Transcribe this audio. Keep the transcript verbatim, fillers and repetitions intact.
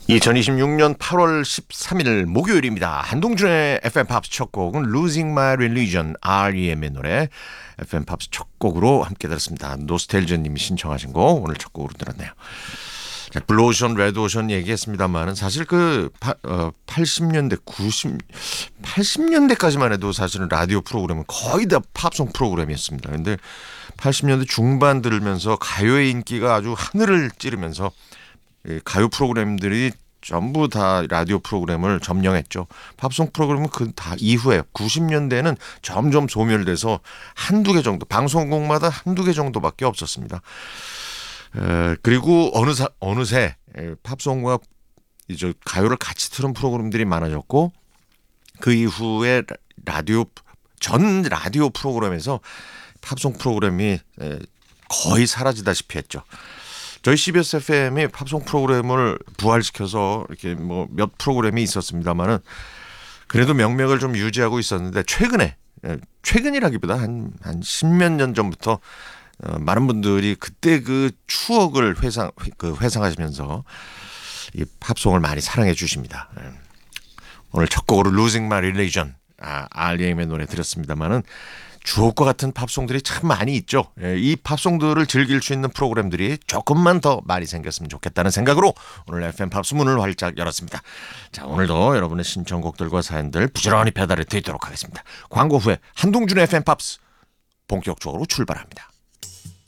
이천이십육 년 팔월 십삼일 목요일입니다. 한동준의 에프엠 팝스 첫 곡은 Losing My Religion, 알이엠의 노래 에프엠 팝스 첫 곡으로 함께 들었습니다. 노스텔전님이 신청하신 곡 오늘 첫 곡으로 들었네요. 자, 블루오션, 레드오션 얘기했습니다만은 사실 그 파, 어, 팔십 년대, 구십, 팔십 년대까지만 해도 사실은 라디오 프로그램은 거의 다 팝송 프로그램이었습니다. 그런데 팔십 년대 중반 들으면서 가요의 인기가 아주 하늘을 찌르면서 가요 프로그램들이 전부 다 라디오 프로그램을 점령했죠. 팝송 프로그램은 그 다 이후에 구십 년대에는 점점 소멸돼서 한두 개 정도, 방송국마다 한두 개 정도밖에 없었습니다. 에, 그리고 어느새, 어느새 팝송과 이제 가요를 같이 틀은 프로그램들이 많아졌고 그 이후에 라디오 전 라디오 프로그램에서 팝송 프로그램이 거의 사라지다시피 했죠. 저희 씨비에스 에프엠이 팝송 프로그램을 부활시켜서 이렇게 뭐 몇 프로그램이 있었습니다만은 그래도 명맥을 좀 유지하고 있었는데 최근에 최근이라기보다 한 한 십몇 년 전부터 어, 많은 분들이 그때 그 추억을 회상 그 회상하시면서 이 팝송을 많이 사랑해 주십니다. 오늘 첫 곡으로 Losing My Religion, 아, 알이엠의 노래 드렸습니다만은 주옥과 같은 팝송들이 참 많이 있죠. 이 팝송들을 즐길 수 있는 프로그램들이 조금만 더 많이 생겼으면 좋겠다는 생각으로 오늘 에프엠 팝스 문을 활짝 열었습니다. 자, 오늘도 여러분의 신청곡들과 사연들 부지런히 배달해 드리도록 하겠습니다. 광고 후에 한동준의 에프엠 팝스 본격적으로 출발합니다.